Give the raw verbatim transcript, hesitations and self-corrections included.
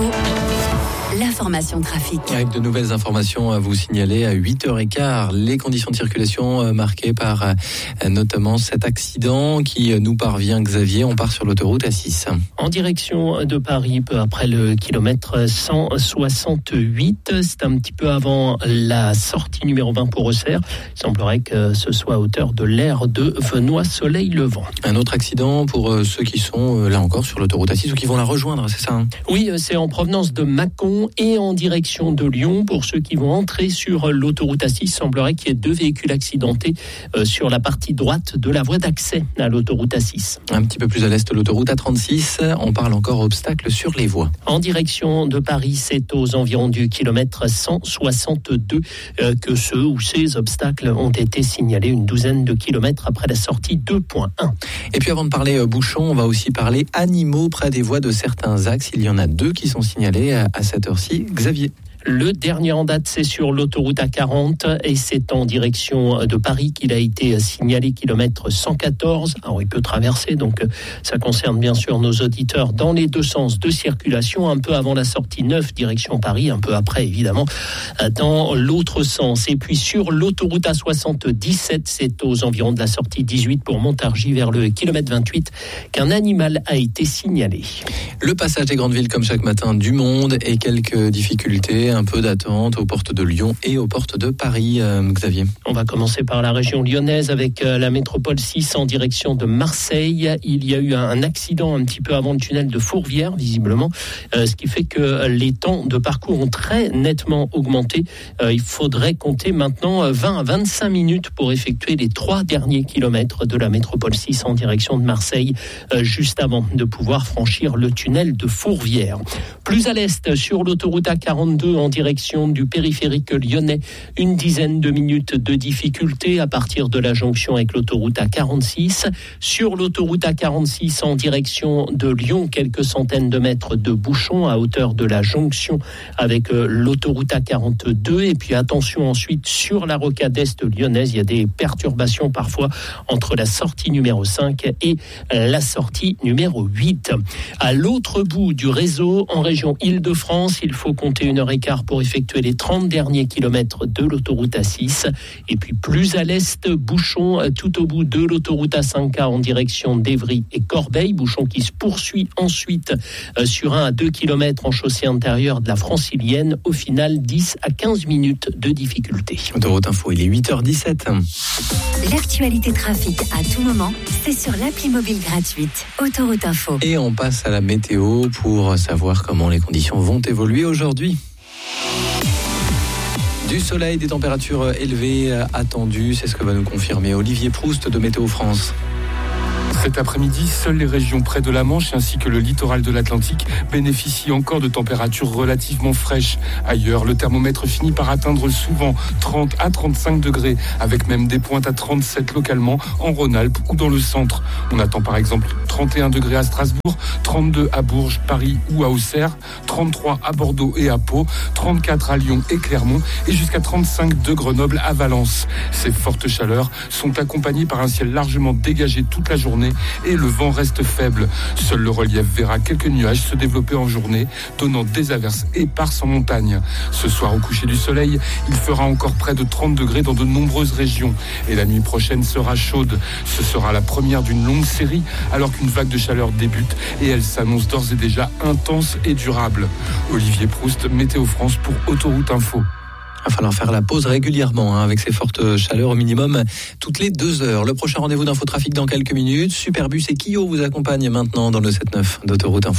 Info, l'information trafic. Avec de nouvelles informations à vous signaler à huit heures quinze. Les conditions de circulation marquées par notamment cet accident qui nous parvient, Xavier. On part sur l'autoroute A six. En direction de Paris, peu après le kilomètre cent soixante-huit. C'est un petit peu avant la sortie numéro vingt pour Auxerre. Il semblerait que ce soit à hauteur de l'aire de Venoy-Soleil-Levant. Un autre accident pour ceux qui sont là encore sur l'autoroute A six ou qui vont la rejoindre, c'est ça hein? Oui, c'est en provenance de Mâcon et en direction de Lyon. Pour ceux qui vont entrer sur l'autoroute A six, il semblerait qu'il y ait deux véhicules accidentés euh, sur la partie droite de la voie d'accès à l'autoroute A six. Un petit peu plus à l'est, l'autoroute A trente-six. On parle encore obstacles sur les voies. En direction de Paris, c'est aux environs du kilomètre cent soixante-deux euh, que ceux ou ces obstacles ont été signalés, une douzaine de kilomètres après la sortie deux point un. Et puis avant de parler euh, bouchons, on va aussi parler animaux près des voies de certains axes. Il y en a deux qui sont signalés à, à cette heure-ci. Xavier. Le dernier en date, c'est sur l'autoroute A quarante et c'est en direction de Paris qu'il a été signalé kilomètre cent quatorze. Alors, il peut traverser, donc ça concerne bien sûr nos auditeurs dans les deux sens de circulation, un peu avant la sortie neuf, direction Paris, un peu après évidemment, dans l'autre sens. Et puis sur l'autoroute A soixante-dix-sept, c'est aux environs de la sortie dix-huit pour Montargis vers le kilomètre vingt-huit qu'un animal a été signalé. Le passage des grandes villes comme chaque matin du monde et quelques difficultés. Un peu d'attente aux portes de Lyon et aux portes de Paris, euh, Xavier. On va commencer par la région lyonnaise avec euh, la métropole six en direction de Marseille. Il y a eu un, un accident un petit peu avant le tunnel de Fourvière, visiblement, euh, ce qui fait que les temps de parcours ont très nettement augmenté. Euh, il faudrait compter maintenant vingt à vingt-cinq minutes pour effectuer les trois derniers kilomètres de la métropole six en direction de Marseille, euh, juste avant de pouvoir franchir le tunnel de Fourvière. Plus à l'est, sur l'autoroute A quarante-deux, en direction du périphérique lyonnais, une dizaine de minutes de difficulté à partir de la jonction avec l'autoroute A quarante-six. Sur l'autoroute A quarante-six en direction de Lyon, quelques centaines de mètres de bouchons à hauteur de la jonction avec l'autoroute A quarante-deux. Et puis attention ensuite sur la rocade est lyonnaise, il y a des perturbations parfois entre la sortie numéro cinq et la sortie numéro huit. À l'autre bout du réseau, en région Île-de-France, il faut compter une heure et quart pour effectuer les trente derniers kilomètres de l'autoroute A six. Et puis plus à l'est, bouchon tout au bout de l'autoroute A cinq K en direction d'Évry et Corbeil. Bouchon qui se poursuit ensuite sur un à deux kilomètres en chaussée intérieure de la Francilienne. Au final, dix à quinze minutes de difficulté. Autoroute Info, il est huit heures dix-sept. L'actualité trafic à tout moment, c'est sur l'appli mobile gratuite Autoroute Info. Et on passe à la météo pour savoir comment les conditions vont évoluer aujourd'hui. Du soleil, des températures élevées attendues, c'est ce que va nous confirmer Olivier Proust de Météo France. Cet après-midi, seules les régions près de la Manche ainsi que le littoral de l'Atlantique bénéficient encore de températures relativement fraîches. Ailleurs, le thermomètre finit par atteindre souvent trente à trente-cinq degrés, avec même des pointes à trente-sept localement en Rhône-Alpes ou dans le centre. On attend par exemple trente et un degrés à Strasbourg, trente-deux à Bourges, Paris ou à Auxerre, trente-trois à Bordeaux et à Pau, trente-quatre à Lyon et Clermont et jusqu'à trente-cinq de Grenoble à Valence. Ces fortes chaleurs sont accompagnées par un ciel largement dégagé toute la journée et le vent reste faible. Seul le relief verra quelques nuages se développer en journée, donnant des averses éparses en montagne. Ce soir, au coucher du soleil, il fera encore près de trente degrés dans de nombreuses régions. Et la nuit prochaine sera chaude. Ce sera la première d'une longue série, alors qu'une vague de chaleur débute et elle s'annonce d'ores et déjà intense et durable. Olivier Proust, Météo France pour Autoroute Info. Il va falloir faire la pause régulièrement hein, avec ces fortes chaleurs au minimum toutes les deux heures. Le prochain rendez-vous d'infotrafic dans quelques minutes. Superbus et Kio vous accompagnent maintenant dans le sept neuf d'Autoroute Info.